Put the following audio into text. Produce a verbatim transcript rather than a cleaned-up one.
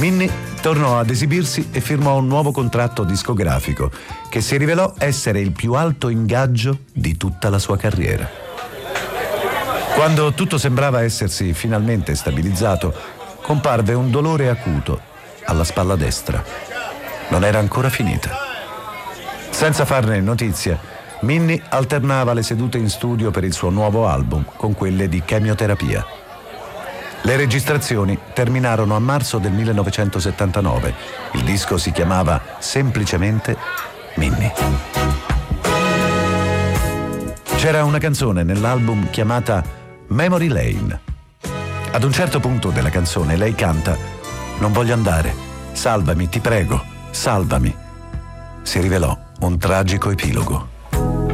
Minnie tornò ad esibirsi e firmò un nuovo contratto discografico che si rivelò essere il più alto ingaggio di tutta la sua carriera. Quando tutto sembrava essersi finalmente stabilizzato, comparve un dolore acuto alla spalla destra. Non era ancora finita. Senza farne notizia, Minnie alternava le sedute in studio per il suo nuovo album con quelle di chemioterapia. Le registrazioni terminarono a marzo del millenovecentosettantanove. Il disco si chiamava semplicemente Minnie. C'era una canzone nell'album chiamata Memory Lane. Ad un certo punto della canzone lei canta: «Non voglio andare, salvami, ti prego, salvami». Si rivelò un tragico epilogo.